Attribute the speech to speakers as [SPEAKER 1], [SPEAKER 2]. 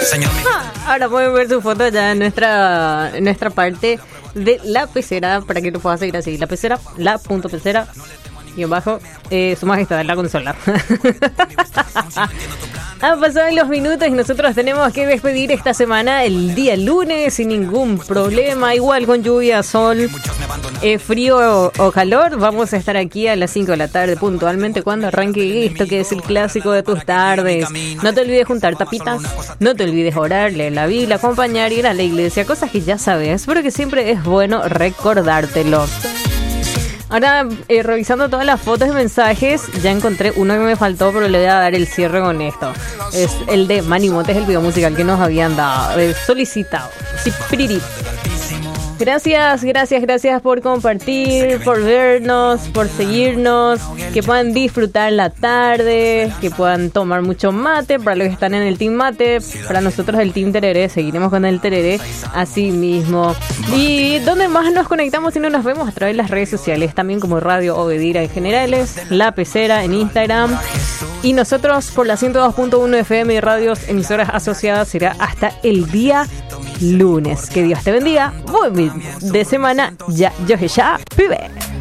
[SPEAKER 1] Ahora pueden ver su foto ya en nuestra parte de la pecera para que lo puedas seguir así. La pecera, la.pecera y abajo, su majestad en la consola. Han pasado los minutos y nosotros tenemos que despedir esta semana el día lunes sin ningún problema, igual con lluvia, sol, frío o calor. Vamos a estar aquí a las 5 de la tarde puntualmente cuando arranque esto que es el clásico de tus tardes. No te olvides juntar tapitas, no te olvides orar, leer la Biblia, acompañar, ir a la iglesia, cosas que ya sabes, pero que siempre es bueno recordártelo. Ahora, revisando todas las fotos y mensajes, ya encontré uno que me faltó, pero le voy a dar el cierre con esto. Es el de Manny Montes, el video musical que nos habían dado, solicitado. Sí, piriri. Gracias por compartir, por vernos, por seguirnos, que puedan disfrutar la tarde, que puedan tomar mucho mate, para los que están en el Team Mate, para nosotros el Team Tereré, seguiremos con el Tereré así mismo. Y donde más nos conectamos si no nos vemos, a través de las redes sociales, también como Radio Obedira en generales, La Pecera en Instagram. Y nosotros por la 102.1 FM y radios emisoras asociadas será hasta el día lunes. Que Dios te bendiga. Buen fin de semana. Ya, pibe.